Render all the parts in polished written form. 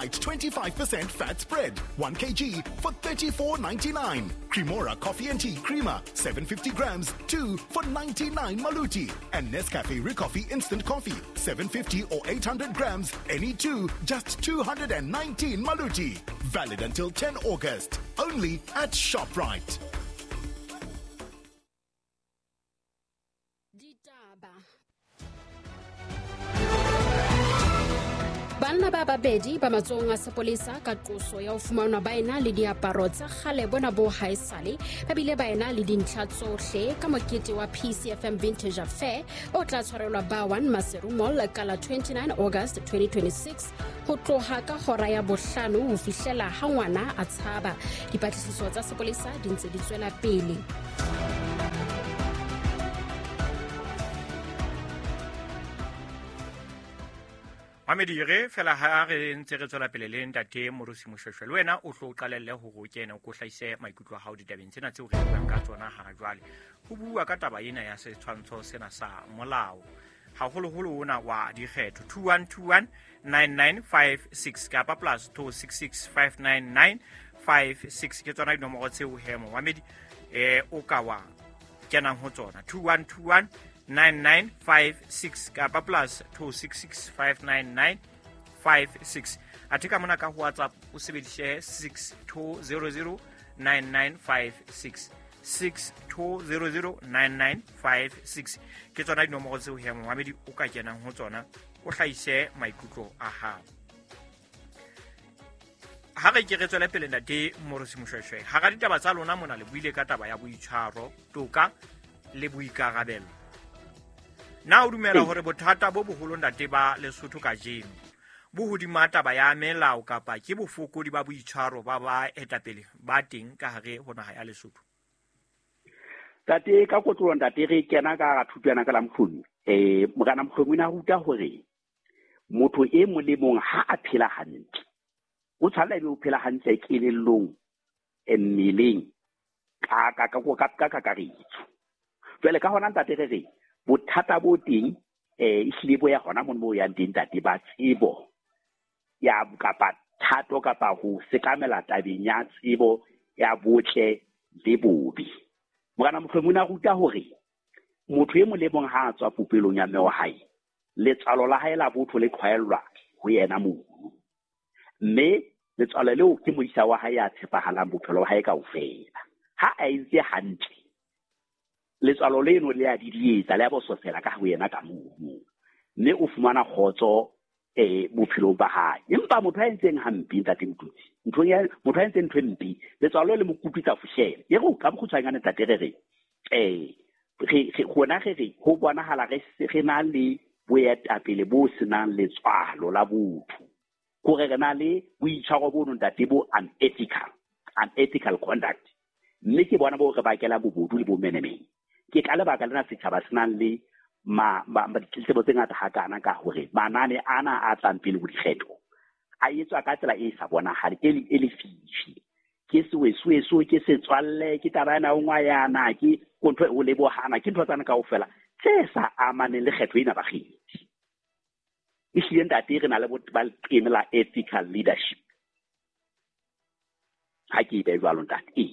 Shoprite 25% fat spread, 1 kg for $34.99. Cremora coffee and tea creamer, 750 grams, 2 for 99 maluti. And Nescafe Recoffee instant coffee, 750 or 800 grams, any 2, just 219 maluti. Valid until 10 August. Only at Shoprite. Banna ba babedi ba matsong a sepolesa ka qoso ya ho fumanwa ba ena le diaparo tsa kgale bona bo haesale ba bile ba ena le dintlha tsohle ka mokete wa PCFM Vintage Affair o tla tshwarelwa ba 1 Maseru Mall ka la 29 August 2026 ho tloha ka hora ya bohlano ho fihlela ha ngwana a tshaba. Dipatlisiso tsa sepolesa di ntse di tswela pele. Mamedire fela ha re ntse re tswela pele le ntate Morosi Moshweshwe le wena o hlo qalelle ho go kena o hlaise maikutlo a hao ditabeng tsena tseo re buang ka tsona ha jwale ho bua ka taba ena ya setshwantsho sena sa molao haholoholo ona wa dikgetho 2121 9956 kapa plus 26659956 ke tsona dinomoro tseo he Mohamedi o ka wa kenang ho tsona 2121 9956 kapa plus 26659956 atheka mona ka ho WhatsApp o sebedise 62009956 62009956 ke tsona dinomoro tseo he Mohamedi o ka kenang ho tsona o hlaise maikutlo a hao. Ha re ke re tswela pele ntate Morosi Moshweshwe ha ga ditaba tsa lona mona le buile ka taba ya boitshwaro toka le boikarabelo. Na o dumela hore bothata bo boholo ntate ba Lesotho ka jeno bo hodima taba ya melao kapa ke bofokodi ba boitshwaro ba etapele ba teng ka hare ho naha ya Lesotho? Tate ka kotlolo ntate re kena ka thutwana ka la mkhuni mogana mkhuni na ruta hore motho e mo le mong ha a phela hantle o tshwana le o phela hantle kelellong emmeleng ka kakaretso jwale ka hona ntate re bothata bo teng ehlile bo ya hona mo ya teng ntate ba tsebo ya kapa thato kapa ho sekamela tabeng ya tsebo ya botle le bobe. Mogana mohlomong a ruta hore motho e mo le mong ha a tswa popelong ya mme wa hae letsalo la hae la botho le khwaelwa ho yena mono mme letsalo leo ke moisa wa hae a tshepahalang bophelo wa hae kaofela ha a itse hantle letsalo leno le a didietsa le a bososela ka ho yena ka moo mme o fumana khotso bophelo ba hae empa motho a entseng hampi ntate motutsi motho a entseng ntho empi letsalo le mo kupitsa fushela ye go ka bokhutsanyane tate re gona re ho bonahala re na le boetapele bo senang letswalo la botho go re na le boitshwaro bo ntate bo unethical conduct mme ke bona bo re bakela bobodu le bo menemeng ke ka lebaka lena setjhaba senang le ditlhebo tse ngata ha kana ka hore manane ana a tlang pele ho dikgetho a etswa ka tsela e sa bonahale e le fifi ke seweso ke setswalle ke tabana o ngwayana ke kontho o lebohana ke ntho tsana kaofela tse sa amane le kgetho ena ba kgethi hlile ntate re na le ba emela ethical leadership ha ke be jwalo ntate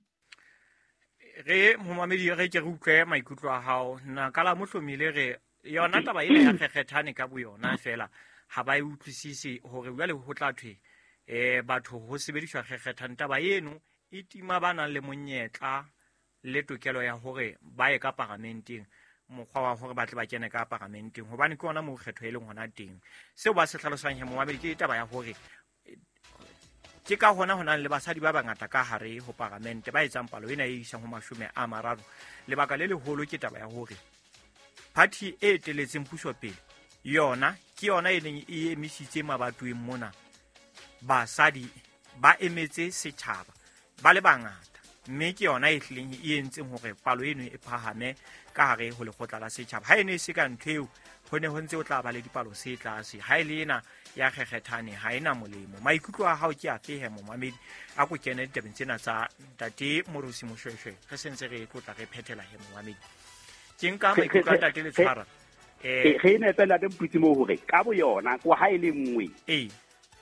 re Mohamedi re ke re utlwe maikutlo a hao na kala mohlomile re yona taba ena ya kgethane ka bo yona fela ha ba utlwisisi hore jwale ho tla thwe batho ho sebediswa kgethane taba eno e tima bana le monyetla le tokelo ya hore ba ye ka parlamenteng mokgwa wa hore ba tle ba kene ka parlamenteng hobane ke ona mo kgetho e leng hona teng seo ba se hlalosang he Mohamedi ke taba ya hore ke ka hona le basadi ba bangata ka hare ho parlamente ba etsang palo ena e isang ho 30 lebaka le leholo ke taba ya hore party e teletseng puso pele yona ke yona e neng e emisitse mabatoweng mona basadi ba emetse setjhaba ba le bangata mme ke yona e hlileng e entseng hore palo eno e phahame ka hare ho lekgotla la setjhaba ha ene se ka ntheo ho ne ho ntse o tla ba le dipalo se tlase ha ile ena ya kgethane ha ena molemo maikutlo a hao ke a fehe Mohamedi a go kene ditabeng tsena tsa ntate Morosi Moshweshwe re sentse re tlotla re phethela he Mohamedi ke nka maikutlo a ntate le tshwara re ne pela de mputsi mo hore ka bo yona go ha ile nngwe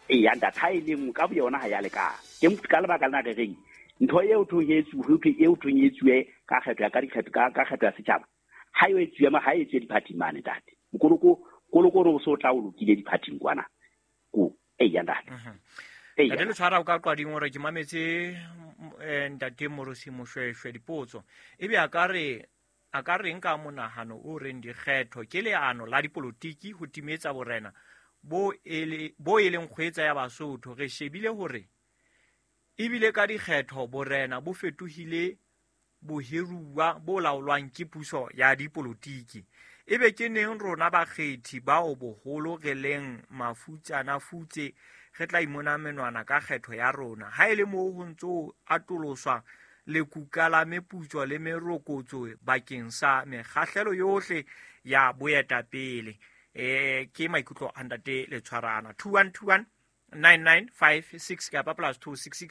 ya data ile mo ka bona ha ya le ka ka le ba ka na reng ntho e o thonyetsu ho ke e o thonyetswe ka kgetho ya ka dikgetho ka kgetho ya setjhaba ha yo etswe ma ha etswe di party mane tate koloko ro so tla o lokile di party kwana ko ya ndate le tshwara o ka kwa dingwe re ke mametse ntate Morosi Moshweshwe dipotso ebe a ka re nka monahano o reng dikgetho ke leano la dipolotiki ho timetsa borena bo e leng kgwetsa ya Basotho re shebile hore ebile ka dikgetho borena bo fetohile bohiruwa bo laolwang ke puso ya dipolotiki ebe ke neng rona bakgethi bao boholo re leng mafutsana futse re tla imona menwana ka kgetho ya rona ha ile mo ho ntso atoloswa le kukala meputso le merokotso bakeng sa mekgahlelo yohle ya boetapele ke maikutlo a ntate le tshwarana 2121 9956 ka pa plus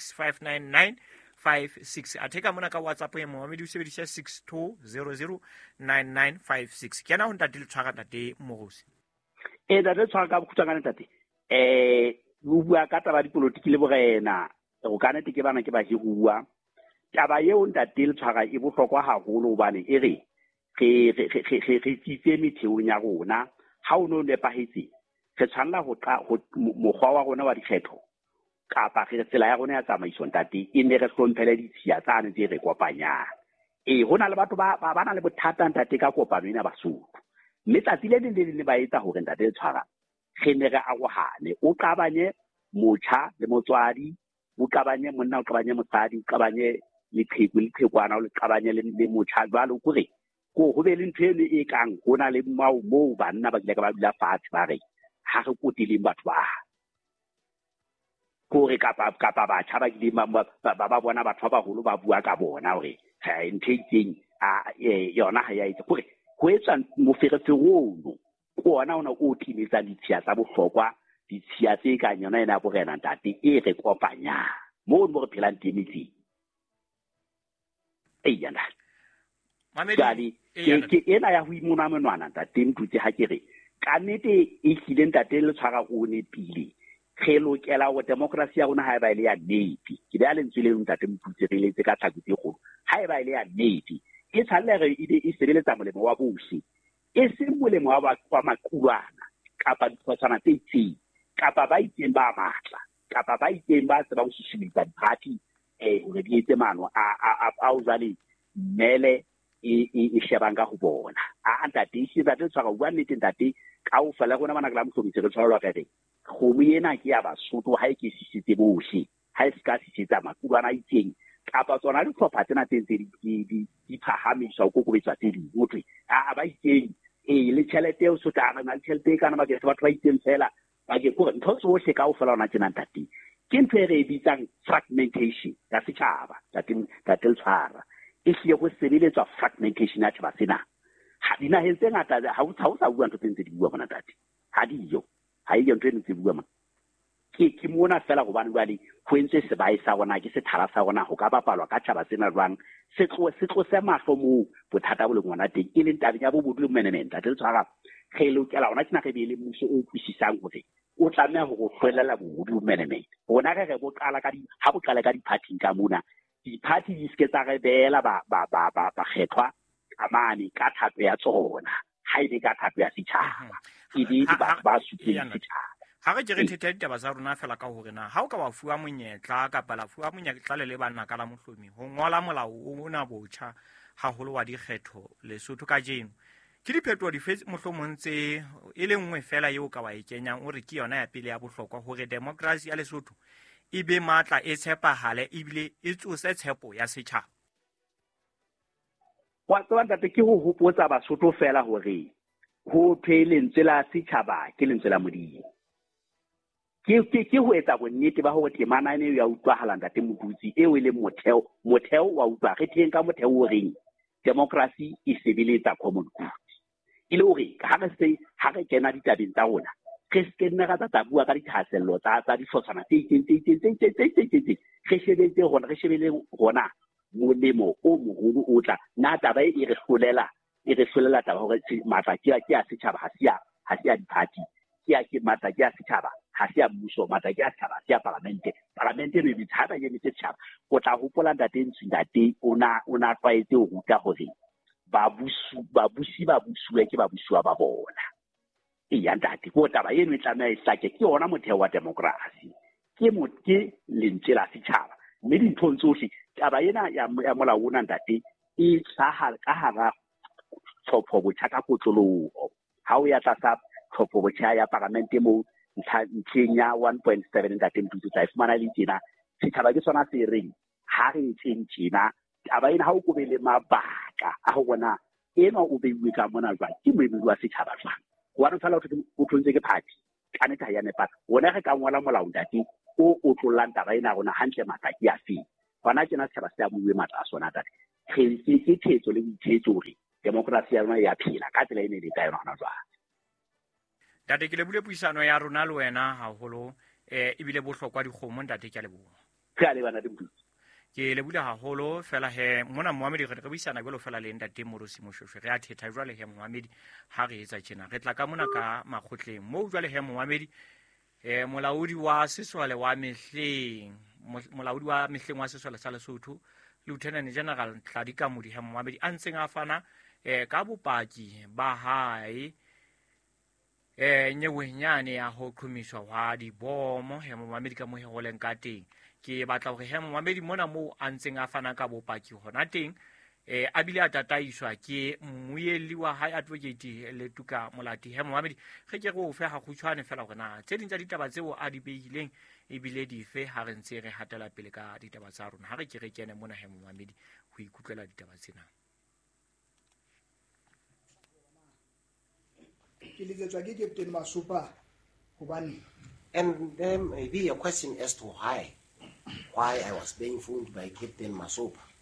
26659956 a theka mona ka WhatsApp e Mohamedi o sebedisa 62009956 kena ho ntate le tshwara ntate Morosi ntate tshwara ka bokhutsana ntate o bua ka taba dipolotiki le borena go ka nete ke bana ke ba hirua taba yeo ntate le tshwara e bohlokwa haholo hobane e re tsitse metheong ya rona ha o no nepahetse re tshwanela go mokgwa wa rona wa dikgetho kapa re tsela ya rona ya tsamaiso ntate e ne re hlomphele ditshia tsane tse re kopanyang hona le batho ba na le bothata ntate ka kopano ena Basotho mme tsatsi le le ba etsa hore ntate le tshwara re ne re arohane o qabanye motjha le motswadi o qabanye monna o qabanye motsadi o qabanye leqheku le qhekwana o qabanye le motjha jwalo kore go be le ntho e kang hona le mo banna ba ile ka ba dula fatshe ba re ha re kotileng batho ba kore kapa batjha ba ile ba bona batho ba baholo ba bua ka bona hore ntho itseng yona ha ya itse kore ho etsa moferefero ona o timetsa ditshia tsa bohlokwa ditshia tse ka yona ena borena ntate e re kopanya mo re phelang temetseng yana Mamedi ke ena ya ho imona menwana ntate mtutse ha ke re ka nnete e hlile ntate le tshwara o ne pile ge lokela go demokrasi ya rona ha e ba ile ya nnete ke ba le ntswele ntate mtutse re letse ka tlhakutse go ha e ba ile ya nnete e tshalla re e sebeletsa molemo wa bohle e se molemo wa maqulwana kapa diphotsana tse itseng kapa ba itseng ba matla kapa ba itseng ba se ba go susumisa di-party hore di etse mano a o jale mmele e shebang ka go bona ntate e se ntate tshwara bua nnete ntate ka o fela gona bana ka la mohlomisi re tshwarelwa ka re kgomo ena ke ya Basotho ha e ke sisitse bohle ha e se ka sisetsa maqulwana a itseng kapa tsona dihlopha tsena tse di phahamisa o kokobetsa tse ding ho thwe ba itseng le tšhelete o sotana na le tšhelete kana ba ke se batho ba itseng fela ba ke gore ntho tsohle ka o fela ona tsena ntate ke ntho e re e bitsang fragmentation ya setjhaba tate le tshwara e hlile go sebeletswa fragmentation ya tjhaba sena ha dinaheng tse ngata ha o sa bua ntho tse di bua bona tate ha diyo ha e ntho e ntse bua ma ke mona fela go bana jwale go entse sebae sa rona ke sethara sa rona go ka bapalwa ka tjhaba sena jwang se tlose mahlo mo bothata bo le ngwana teng e leng tabeng ya bo bodu management tate le tshwara ge lokela ona ke na ge be le mmuso o kwisisang hore o tlameha go hlolela bodu management bona ge bo qala ka ha bo qala ka di-party ka mona di-party di ske tsa re bela ba kgethwa amane ka thato ya tsona ha ile ka thato ya setjhaba e di ba supileng setjhaba ha re re theta ditaba tsa rona fela ka hore na ha o ka wa fuwa monyetla kapa la fuwa monyetla le banna ka la mohlomi ho ngola molao o na botjha haholo wa dikgetho Lesotho ka jeno ke diphetho di fe mohlomontse e le nngwe fela eo ka wa e kenyang o re ke yona ya pele ya bohlokwa hore demokrasi ya Lesotho e be matla e tshepahale ebile e tsose tshepo ya setjhaba wa tswa ntate ke ho hopotsa Basotho fela hore ho phelentswe la setjhaba ke lentswe la modimo ke ho etsa bonnete ba hore temana ene ya utlwahala ntate Modutsi eo e le motheo wa utlwa re teng ka motheo o reng democracy e sebeletsa common good e le hore ha re kena ditabeng tsa rona re se nne ga tsa bua ka dithasello tsa difotsana tse re shebele rona molemo o moholo o tla na taba e re hlolela taba hore matla ke ya setjhaba ha se ya di-party ke matla ke ya setjhaba ha se ya mmuso matla ke a tshaba se ya parlamente ne ditshaba ye metse tshaba o tla hopola ntate ona twaetse ho ruta hore babusi ke babusiwa ba bona ya ntate ko taba eno e tlameha e hlake ke yona motheo wa demokrasi ke lentswe la setjhaba mme dinthong tsohle taba ena ya molao ona ntate e tsaha ka hara tlhopho botjha ka kotloloho ha o ya tlasa tlhopho botjha ya parlamente mo ntlheng ya 1.7 ntate Mdudu tla fumana le tjena setjhaba ke sona se reng ha re tjena taba ena ha o go be le mabaka a go bona eno o beiwe ka mona jwa ke moemedi wa setjhaba jwa wa re fela o tlhontse ke party ka neta ya nepa wona re ka ngola molao ntate o tlollang taba ena rona hantle mataki a fe bona tjena setjhaba se ya buwe matla a sona tate ke thetso le dithetso hore demokrasi ya rona ya phela ka tsela ene le ka yona hona jwa tate ke lebule puisano ya rona le wena haholo ebile bohlokwa dikgomo ntate ke a leboha ka le bana dimpu ke lebule haholo fela he mona Mohamedi re buisana belo fela le ntate Morosi Moshweshwe re a thetha jwale he Mohamedi ha re etsa tjena re tla ka mona ka makgotleng mo jwale he Mohamedi molaodi wa sesole wa mehleng wa sesole sa Lesotho Lieutenant General Tlhadika Modi he Mohamedi a ntseng a fana ka bopaki ba hae nyewenyane ya ho qhumiswa wa dibomo he Mohamedi ka mohe go leng ka teng ke batla hore he Mohamedi mona mo a ntseng a fana ka bopaki hona teng a bile a tataiswa ke mmuelli wa high advocate Letuka Molati he Mohamedi ge ke go fe ha khutshwane fela gona tse ding tsa ditaba tseo a di beileng e bile di fe ha re ntse re hatela pele ka ditaba tsa rona ha re ke re kene mona he Mohamedi ho ikutlela ditaba tsena ke letsetswa ke Captain Masupa hobane and there may be a question as to why I was being phoned by Captain Masupa.